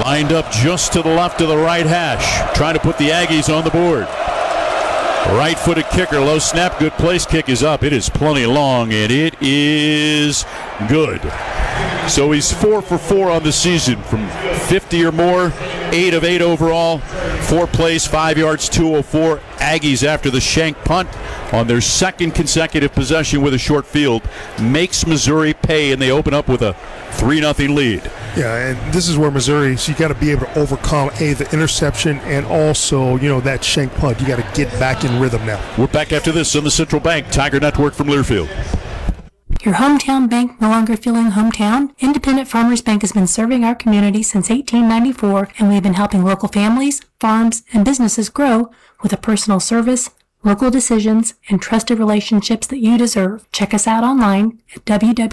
Lined up just to the left of the right hash, trying to put the Aggies on the board. Right-footed kicker, low snap, good place, kick is up. It is plenty long, and it is good. So he's 4 for 4 on the season from 50 or more, 8 of 8 overall, 4 plays, 5 yards, 204. Aggies after the shank punt on their second consecutive possession with a short field makes Missouri pay, and they open up with a 3-0 lead. Yeah, and this is where Missouri, so you got to be able to overcome, the interception and also, that shank punt. You got to get back in rhythm now. We're back after this on the Central Bank Tiger Network from Learfield. Your hometown bank no longer feeling hometown? Independent Farmers Bank has been serving our community since 1894, and we've been helping local families, farms, and businesses grow with a personal service, local decisions, and trusted relationships that you deserve. Check us out online at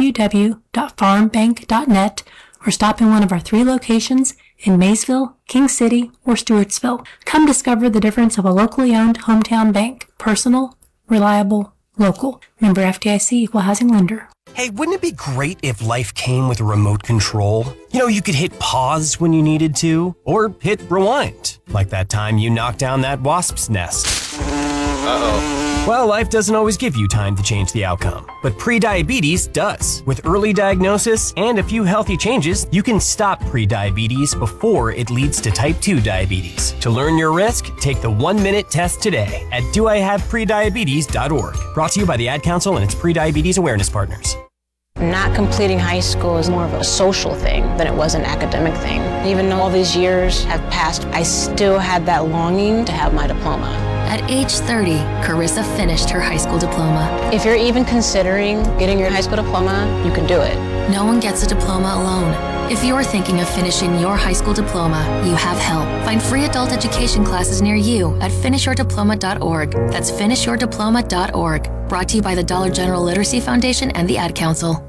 www.farmbank.net or stop in one of our 3 locations in Maysville, King City, or Stewartsville. Come discover the difference of a locally owned hometown bank. Personal, reliable, local. Member FDIC, Equal Housing Lender. Hey, wouldn't it be great if life came with a remote control? You could hit pause when you needed to, or hit rewind, like that time you knocked down that wasp's nest. Uh-oh. Well, life doesn't always give you time to change the outcome, but prediabetes does. With early diagnosis and a few healthy changes, you can stop prediabetes before it leads to type 2 diabetes. To learn your risk, take the 1-minute test today at doihaveprediabetes.org. Brought to you by the Ad Council and its prediabetes awareness partners. Not completing high school is more of a social thing than it was an academic thing. Even though all these years have passed, I still had that longing to have my diploma. At age 30, Carissa finished her high school diploma. If you're even considering getting your high school diploma, you can do it. No one gets a diploma alone. If you're thinking of finishing your high school diploma, you have help. Find free adult education classes near you at finishyourdiploma.org. That's finishyourdiploma.org. Brought to you by the Dollar General Literacy Foundation and the Ad Council.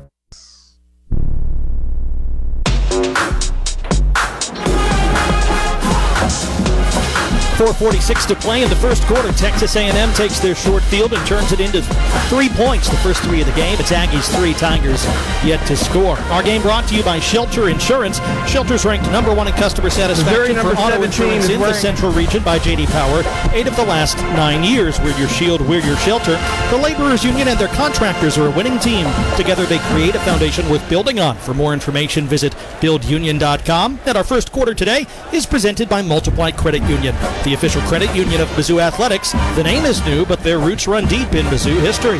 4:46 to play in the first quarter. Texas A&M takes their short field and turns it into 3 points the first 3 of the game. It's Aggies 3, Tigers yet to score. Our game brought to you by Shelter Insurance. Shelter's ranked number 1 in customer satisfaction for auto insurance in the Central region by J.D. Power. 8 of the last 9 years. We're your shield, we're your shelter. The Laborers Union and their contractors are a winning team. Together they create a foundation worth building on. For more information, visit buildunion.com. And our first quarter today is presented by Multiply Credit Union, the official credit union of Mizzou Athletics. The name is new, but their roots run deep in Mizzou history.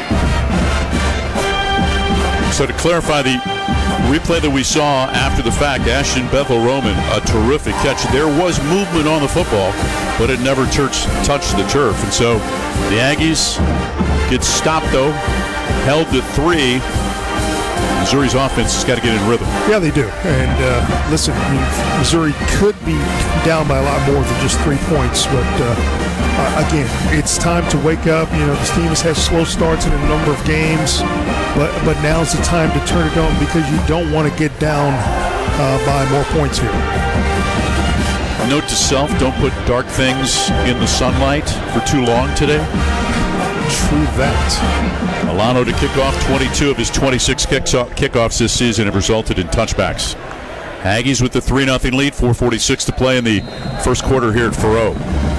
So to clarify the replay that we saw after the fact, Ashton Bethel-Roman, a terrific catch. There was movement on the football, but it never touched the turf. And so the Aggies get stopped, though, held to 3. Missouri's offense has got to get in rhythm. Yeah, they do. And listen, Missouri could be down by a lot more than just 3 points. But again, it's time to wake up. This team has had slow starts in a number of games, but now's the time to turn it on because you don't want to get down by more points here. Note to self: don't put dark things in the sunlight for too long today. True that. Alano to kick off. 22 of his 26 kickoffs this season have resulted in touchbacks. Aggies with the 3-0 lead. 4:46 to play in the first quarter here at Faurot.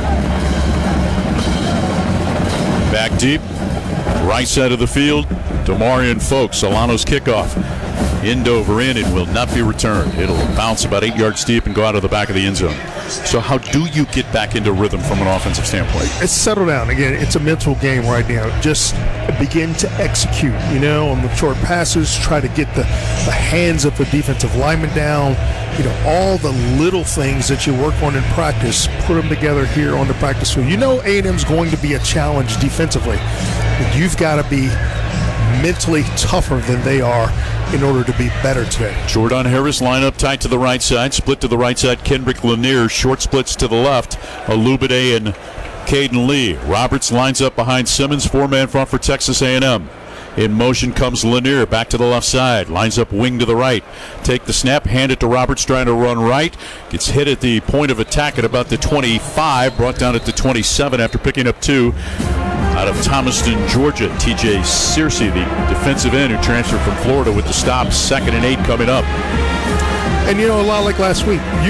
Back deep, right side of the field. Demarion Folks, Alano's kickoff. Indover in and will not be returned. It'll bounce about 8 yards deep and go out of the back of the end zone. So how do you get back into rhythm from an offensive standpoint? It's settle down. Again, it's a mental game right now. Just begin to execute, on the short passes, try to get the hands of the defensive lineman down. All the little things that you work on in practice, put them together here on the practice field. A&M's going to be a challenge defensively. But you've got to be mentally tougher than they are in order to be better today. Jordan Harris line up tight to the right side, split to the right side. Kendrick Lanier, short splits to the left. Alubade and Caden Lee. Roberts lines up behind Simmons, 4-man front for Texas A&M. In motion comes Lanier, back to the left side, lines up wing to the right. Take the snap, hand it to Roberts, trying to run right. Gets hit at the point of attack at about the 25, brought down at the 27 after picking up 2. Out of Thomaston, Georgia, TJ Searcy, the defensive end who transferred from Florida with the stop. 2nd and 8 coming up. And a lot like last week,